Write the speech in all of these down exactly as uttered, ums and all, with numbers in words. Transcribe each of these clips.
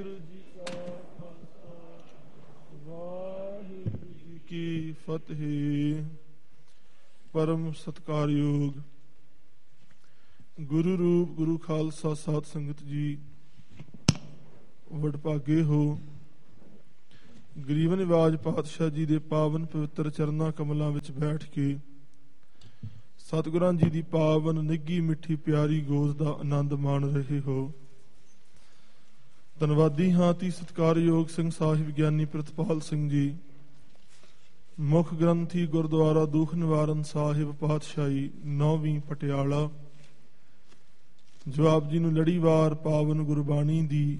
ਵਾਹਿਗੁਰੂ ਜੀ ਕੀ ਫਤਿਹ। ਪਰਮ ਸਤਿਕਾਰਯੋਗ ਗੁਰੂ ਰੂਪ ਗੁਰੂ ਖਾਲਸਾ ਸਾਧ ਸੰਗਤ ਜੀ, ਵਡਭਾਗੇ ਹੋ। ਗਰੀਬ ਨਿਵਾਜ ਪਾਤਸ਼ਾਹ ਜੀ ਦੇ ਪਾਵਨ ਪਵਿੱਤਰ ਚਰਨਾਂ ਕਮਲਾਂ ਵਿੱਚ ਬੈਠ ਕੇ ਸਤਿਗੁਰਾਂ ਜੀ ਦੀ ਪਾਵਨ ਨਿੱਘੀ ਮਿੱਠੀ ਪਿਆਰੀ ਗੋਦ ਦਾ ਆਨੰਦ ਮਾਣ ਰਹੇ ਹੋ। ਧੰਨਵਾਦੀ ਹਾਂ ਤੀ ਸਤਿਕਾਰਯੋਗ ਸਿੰਘ ਸਾਹਿਬ ਗਿਆਨੀ ਪ੍ਰਿਤਪਾਲ ਸਿੰਘ ਜੀ, ਮੁੱਖ ਗ੍ਰੰਥੀ ਗੁਰਦੁਆਰਾ ਦੁੱਖ ਨਿਵਾਰਨ ਸਾਹਿਬ ਪਾਤਸ਼ਾਹੀ ਨੌਵੀਂ ਪਟਿਆਲਾ, ਜੋ ਆਪ ਜੀ ਨੂੰ ਲੜੀਵਾਰ ਪਾਵਨ ਗੁਰਬਾਣੀ ਦੀ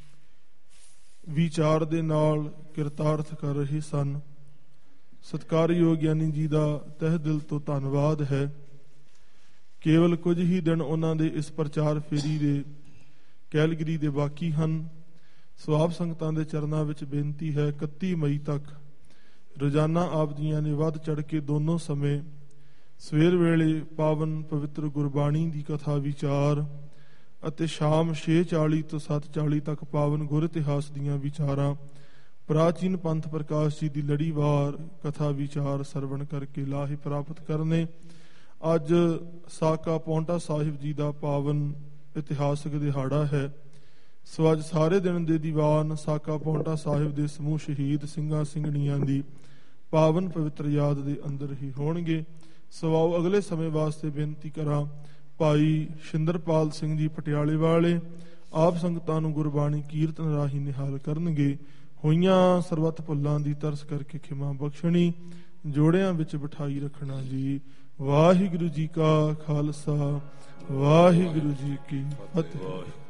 ਵਿਚਾਰ ਦੇ ਨਾਲ ਕਿਰਤਾਰਥ ਕਰ ਰਹੇ ਸਨ। ਸਤਿਕਾਰਯੋਗ ਗਿਆਨੀ ਜੀ ਦਾ ਤਹਿ ਦਿਲ ਤੋਂ ਧੰਨਵਾਦ ਹੈ। ਕੇਵਲ ਕੁਝ ਹੀ ਦਿਨ ਉਹਨਾਂ ਦੇ ਇਸ ਪ੍ਰਚਾਰ ਫੇਰੀ ਦੇ ਕੈਲਗਰੀ ਦੇ ਬਾਕੀ ਹਨ। ਸਵਾਬ ਸੰਗਤਾਂ ਦੇ ਚਰਨਾਂ ਵਿੱਚ ਬੇਨਤੀ ਹੈ, ਇਕੱਤੀ ਮਈ ਤੱਕ ਰੋਜ਼ਾਨਾ ਆਪ ਜੀਆਂ ਨੇ ਵੱਧ ਚੜ੍ਹ ਕੇ ਦੋਨੋਂ ਸਮੇਂ ਸਵੇਰ ਵੇਲੇ ਪਾਵਨ ਪਵਿੱਤਰ ਗੁਰਬਾਣੀ ਦੀ ਕਥਾ ਵਿਚਾਰ ਅਤੇ ਸ਼ਾਮ ਛੇ ਚਾਲੀ ਤੋਂ ਸੱਤ ਚਾਲੀ ਤੱਕ ਪਾਵਨ ਗੁਰ ਇਤਿਹਾਸ ਦੀਆਂ ਵਿਚਾਰਾਂ, ਪ੍ਰਾਚੀਨ ਪੰਥ ਪ੍ਰਕਾਸ਼ ਜੀ ਦੀ ਲੜੀਵਾਰ ਕਥਾ ਵਿਚਾਰ ਸਰਵਣ ਕਰਕੇ ਲਾਹੇ ਪ੍ਰਾਪਤ ਕਰਨੇ। ਅੱਜ ਸਾਕਾ ਪੌਂਟਾ ਸਾਹਿਬ ਜੀ ਦਾ ਪਾਵਨ ਇਤਿਹਾਸਕ ਦਿਹਾੜਾ ਹੈ। ਸੋ ਅੱਜ ਸਾਰੇ ਦਿਨ ਦੇ ਦੀਵਾਨ ਸਾਕਾ ਪੌਂਟਾ ਸਾਹਿਬ ਦੇ ਸਮੂਹ ਸ਼ਹੀਦ ਸਿੰਘਾਂ ਸਿੰਘਣੀਆਂ ਦੀ ਪਾਵਨ ਪਵਿੱਤਰ ਯਾਦ ਦੇ ਅੰਦਰ ਹੀ ਹੋਣਗੇ। ਸੋ ਆਓ ਅਗਲੇ ਸਮੇਂ ਵਾਸਤੇ ਬੇਨਤੀ ਕਰਾਂ, ਭਾਈ ਸ਼ਿੰਦਰਪਾਲ ਸਿੰਘ ਜੀ ਪਟਿਆਲੇ ਵਾਲੇ ਆਪ ਸੰਗਤਾਂ ਨੂੰ ਗੁਰਬਾਣੀ ਕੀਰਤਨ ਰਾਹੀਂ ਨਿਹਾਲ ਕਰਨਗੇ। ਹੋਈਆਂ ਸਰਬੱਤ ਭੁੱਲਾਂ ਦੀ ਤਰਸ ਕਰਕੇ ਖਿਮਾ ਬਖਸ਼ਣੀ, ਜੋੜਿਆਂ ਵਿੱਚ ਬਿਠਾਈ ਰੱਖਣਾ ਜੀ। ਵਾਹਿਗੁਰੂ ਜੀ ਕਾ ਖਾਲਸਾ, ਵਾਹਿਗੁਰੂ ਜੀ ਕੀ ਫਤਿਹ।